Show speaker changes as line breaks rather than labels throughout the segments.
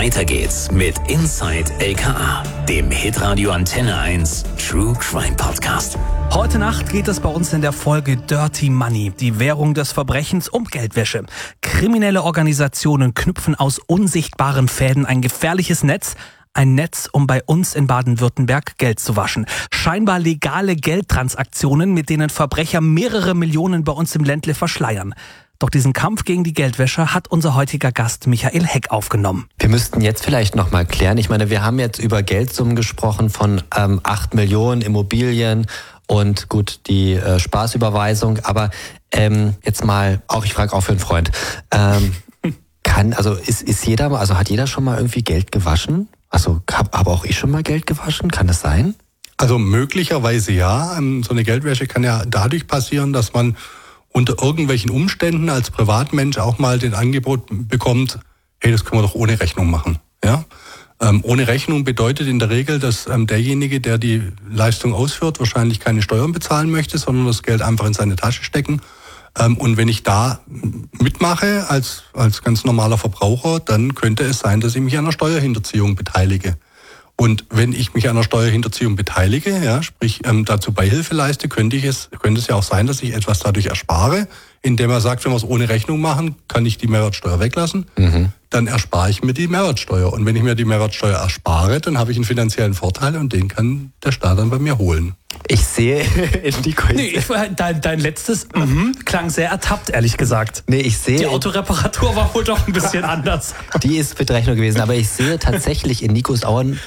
Weiter geht's mit Inside LKA, dem Hitradio Antenne 1 True Crime Podcast.
Heute Nacht geht es bei uns in der Folge Dirty Money, die Währung des Verbrechens, um Geldwäsche. Kriminelle Organisationen knüpfen aus unsichtbaren Fäden ein gefährliches Netz. Ein Netz, um bei uns in Baden-Württemberg Geld zu waschen. Scheinbar legale Geldtransaktionen, mit denen Verbrecher mehrere Millionen bei uns im Ländle verschleiern. Doch diesen Kampf gegen die Geldwäsche hat unser heutiger Gast Michael Heck aufgenommen.
Wir müssten jetzt vielleicht noch mal klären. Ich meine, wir haben jetzt über Geldsummen gesprochen von 8 Millionen Immobilien und gut, die Spaßüberweisung. Aber jetzt mal, auch ich frage auch für einen Freund, hat jeder schon mal irgendwie Geld gewaschen? Also habe auch ich schon mal Geld gewaschen? Kann das sein?
Also möglicherweise ja. So eine Geldwäsche kann ja dadurch passieren, dass man unter irgendwelchen Umständen als Privatmensch auch mal den Angebot bekommt, hey, das können wir doch ohne Rechnung machen. Ja? Ohne Rechnung bedeutet in der Regel, dass derjenige, der die Leistung ausführt, wahrscheinlich keine Steuern bezahlen möchte, sondern das Geld einfach in seine Tasche stecken. Und wenn ich da mitmache als ganz normaler Verbraucher, dann könnte es sein, dass ich mich an einer Steuerhinterziehung beteilige. Und wenn ich mich an einer Steuerhinterziehung beteilige, ja, sprich dazu Beihilfe leiste, könnte es ja auch sein, dass ich etwas dadurch erspare, indem er sagt, wenn wir es ohne Rechnung machen, kann ich die Mehrwertsteuer weglassen. Dann erspare ich mir die Mehrwertsteuer. Und wenn ich mir die Mehrwertsteuer erspare, dann habe ich einen finanziellen Vorteil und den kann der Staat dann bei mir holen.
Ich sehe
Dein letztes klang sehr ertappt, ehrlich gesagt.
ich sehe...
Die Autoreparatur war wohl doch ein bisschen anders.
Die ist mit Rechnung gewesen, aber ich sehe tatsächlich in Nikos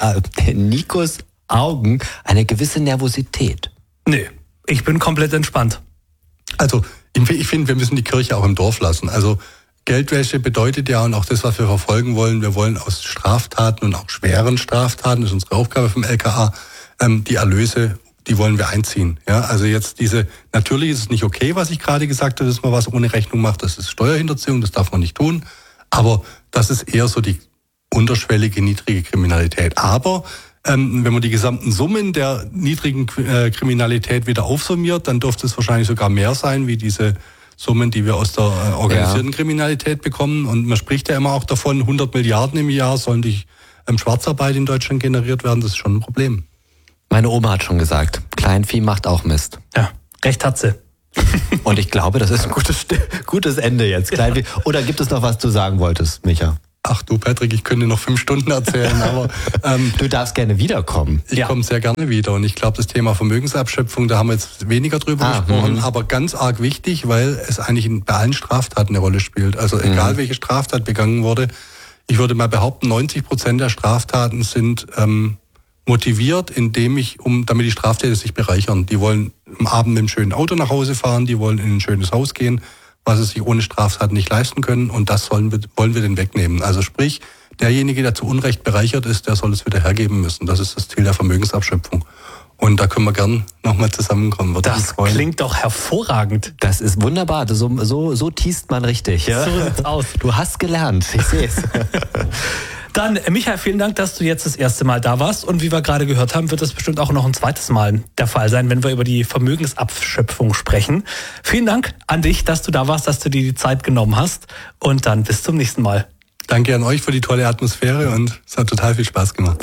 Augen eine gewisse Nervosität.
Nee, ich bin komplett entspannt.
Also ich finde, wir müssen die Kirche auch im Dorf lassen. Also Geldwäsche bedeutet ja, und auch das, was wir verfolgen wollen, wir wollen aus Straftaten und auch schweren Straftaten, das ist unsere Aufgabe vom LKA, die Erlöse, die wollen wir einziehen. Ja, also jetzt natürlich ist es nicht okay, was ich gerade gesagt habe, dass man was ohne Rechnung macht, das ist Steuerhinterziehung, das darf man nicht tun, aber das ist eher so die unterschwellige, niedrige Kriminalität. Aber wenn man die gesamten Summen der niedrigen Kriminalität wieder aufsummiert, dann dürfte es wahrscheinlich sogar mehr sein, wie diese Summen, die wir aus der organisierten Kriminalität bekommen. Und man spricht ja immer auch davon, 100 Milliarden im Jahr sollen durch Schwarzarbeit in Deutschland generiert werden. Das ist schon ein Problem.
Meine Oma hat schon gesagt, Kleinvieh macht auch Mist.
Ja, recht hat sie.
Und ich glaube, das ist ein gutes Ende jetzt. Kleinvieh. Oder gibt es noch was du sagen wolltest, Micha?
Ach du, Patrick, ich könnte noch 5 Stunden erzählen, aber...
du darfst gerne wiederkommen.
Ich komme sehr gerne wieder und ich glaube, das Thema Vermögensabschöpfung, da haben wir jetzt weniger drüber gesprochen, aber ganz arg wichtig, weil es eigentlich bei allen Straftaten eine Rolle spielt. Also egal, welche Straftat begangen wurde, ich würde mal behaupten, 90% der Straftaten sind motiviert, damit die Straftäter sich bereichern. Die wollen am Abend mit einem schönen Auto nach Hause fahren, die wollen in ein schönes Haus gehen, was sie sich ohne Straftaten nicht leisten können, und das wollen wir denen wegnehmen. Also sprich, derjenige, der zu Unrecht bereichert ist, der soll es wieder hergeben müssen. Das ist das Ziel der Vermögensabschöpfung. Und da können wir gern nochmal zusammenkommen.
Das klingt doch hervorragend.
Das ist wunderbar. So tiest man richtig. Ja?
So sieht's aus.
Du hast gelernt, ich sehe es.
Dann, Michael, vielen Dank, dass du jetzt das erste Mal da warst. Und wie wir gerade gehört haben, wird es bestimmt auch noch ein zweites Mal der Fall sein, wenn wir über die Vermögensabschöpfung sprechen. Vielen Dank an dich, dass du da warst, dass du dir die Zeit genommen hast. Und dann bis zum nächsten Mal.
Danke an euch für die tolle Atmosphäre und es hat total viel Spaß gemacht.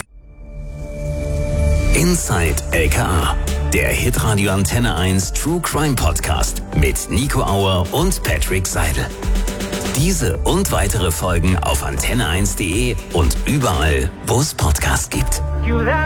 Inside LKA, der Hitradio Antenne 1 True Crime Podcast mit Nico Auer und Patrick Seidel. Diese und weitere Folgen auf antenne1.de und überall, wo es Podcasts gibt.